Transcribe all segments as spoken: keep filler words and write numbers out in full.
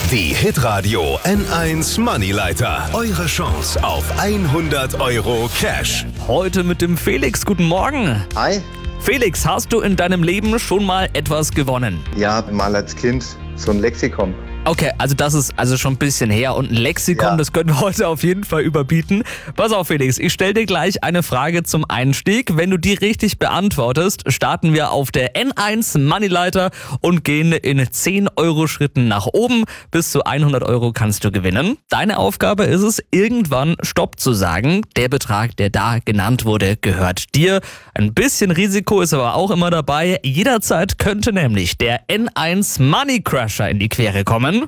Die Hitradio N eins Moneyleiter. Eure Chance auf hundert Euro Cash. Heute mit dem Felix. Guten Morgen. Hi. Felix, hast du in deinem Leben schon mal etwas gewonnen? Ja, mal als Kind so ein Lexikon. Okay, also das ist also schon ein bisschen her und ein Lexikon, Ja. das können wir heute auf jeden Fall überbieten. Pass auf, Felix, ich stelle dir gleich eine Frage zum Einstieg. Wenn du die richtig beantwortest, starten wir auf der N eins Moneyleiter und gehen in zehn Euro Schritten nach oben. Bis zu hundert Euro kannst du gewinnen. Deine Aufgabe ist es, irgendwann Stopp zu sagen. Der Betrag, der da genannt wurde, gehört dir. Ein bisschen Risiko ist aber auch immer dabei. Jederzeit könnte nämlich der N eins Money Crasher in die Quere kommen.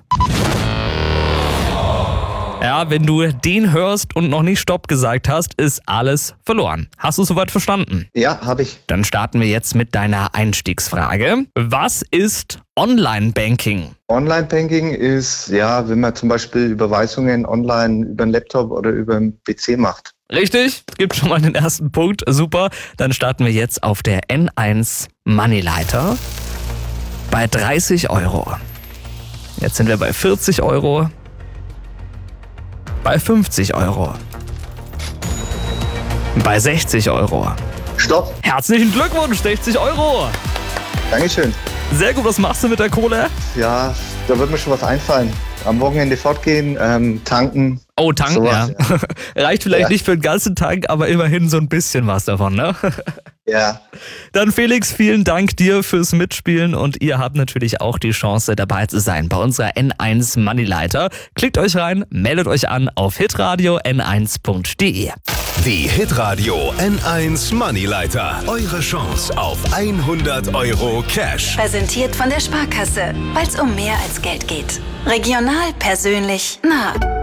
Ja, wenn du den hörst und noch nicht Stopp gesagt hast, ist alles verloren. Hast du soweit verstanden? Ja, habe ich. Dann starten wir jetzt mit deiner Einstiegsfrage. Was ist Online-Banking? Online-Banking ist, ja, wenn man zum Beispiel Überweisungen online über den Laptop oder über den P C macht. Richtig, gibt schon mal den ersten Punkt. Super. Dann starten wir jetzt auf der N eins Moneyleiter bei dreißig Euro. Jetzt sind wir bei vierzig Euro. Bei fünfzig Euro. Bei sechzig Euro. Stopp. Herzlichen Glückwunsch, sechzig Euro. Dankeschön. Sehr gut, was machst du mit der Kohle? Ja, da wird mir schon was einfallen. Am Wochenende fortgehen, ähm, tanken. Oh, tanken, Sowas, ja. Reicht vielleicht Ja. nicht für den ganzen Tank, aber immerhin so ein bisschen was davon, ne? Ja. Dann Felix, vielen Dank dir fürs Mitspielen und ihr habt natürlich auch die Chance dabei zu sein bei unserer N eins Moneyleiter. Klickt euch rein, meldet euch an auf hitradio n eins punkt d e. Die Hitradio N eins Moneyleiter. Eure Chance auf hundert Euro Cash. Präsentiert von der Sparkasse, weil es um mehr als Geld geht. Regional, persönlich, nah.